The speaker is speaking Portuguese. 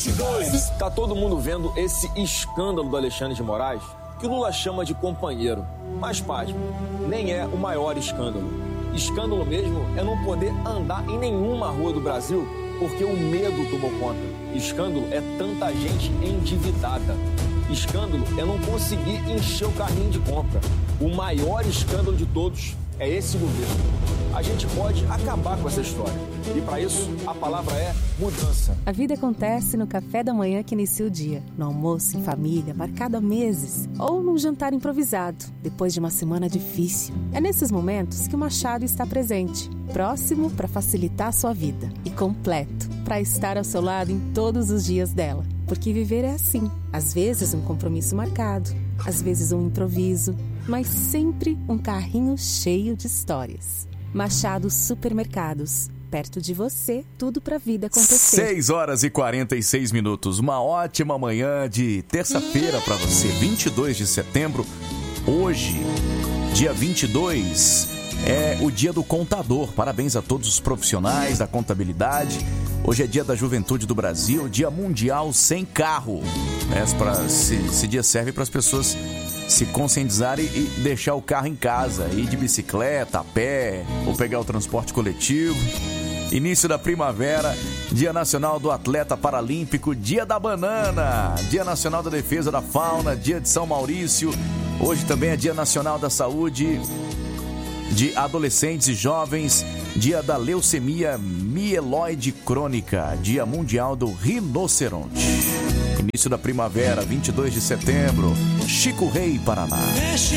22. Tá todo mundo vendo esse escândalo do Alexandre de Moraes, que o Lula chama de companheiro. Mas, pasme, nem é o maior escândalo. Escândalo mesmo é não poder andar em nenhuma rua do Brasil porque o medo tomou conta. Escândalo é tanta gente endividada. Escândalo é não conseguir encher o carrinho de compra. O maior escândalo de todos é esse governo. A gente pode acabar com essa história. E para isso, a palavra é mudança. A vida acontece no café da manhã que inicia o dia, no almoço em família, marcado há meses, ou num jantar improvisado, depois de uma semana difícil. É nesses momentos que o Machado está presente, próximo para facilitar a sua vida e completo para estar ao seu lado em todos os dias dela. Porque viver é assim, às vezes um compromisso marcado, às vezes um improviso, mas sempre um carrinho cheio de histórias. Machado Supermercados. Perto de você, tudo pra vida acontecer. 6 horas e 46 minutos. Uma ótima manhã de terça-feira pra você, 22 de setembro. Hoje, dia 22, é o dia do contador. Parabéns a todos os profissionais da contabilidade. Hoje é dia da juventude do Brasil, dia mundial sem carro. Esse dia serve para as pessoas se conscientizarem e deixar o carro em casa, ir de bicicleta, a pé, ou pegar o transporte coletivo. Início da primavera, Dia Nacional do Atleta Paralímpico, Dia da Banana, Dia Nacional da Defesa da Fauna, Dia de São Maurício. Hoje também é Dia Nacional da Saúde de Adolescentes e Jovens, Dia da Leucemia Mieloide Crônica, Dia Mundial do Rinoceronte. Início da primavera, 22 de setembro, Chico Rei, Paraná.